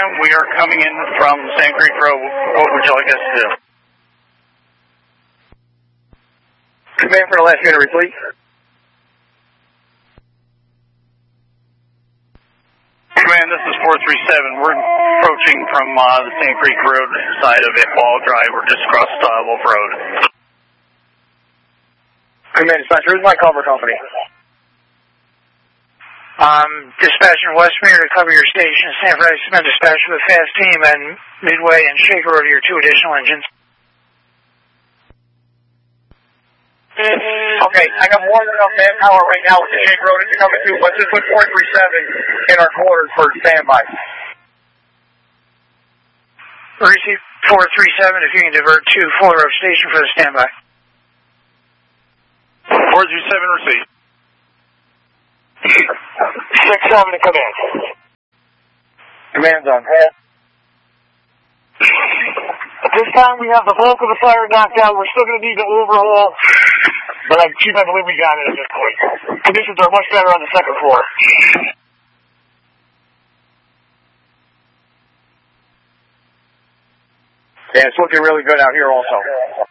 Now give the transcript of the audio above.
Command, we are coming in from Sand Creek Road. What would you like us to do? Command for the last unit, please. Command, this is 437. We're approaching from the Sand Creek Road side of Ball Drive. We're just across Wolf Road. Command dispatcher, who's my cover company? Dispatcher Westmere to cover your station. San Francisco dispatcher with fast team and Midway and Shaker Road are your 2 additional engines. Okay, I got more than enough manpower right now with the Shaker Road to cover through. Let's just put 437 in our quarters for standby. Receive 437 if you can divert to Fuller Road Station for the standby. 437 received. 6-7 to command. Command's on. At this time, we have the bulk of the fire knocked out. We're still going to need to overhaul, but Chief, I believe we got it at this point. Conditions are much better on the second floor. Yeah, it's looking really good out here also.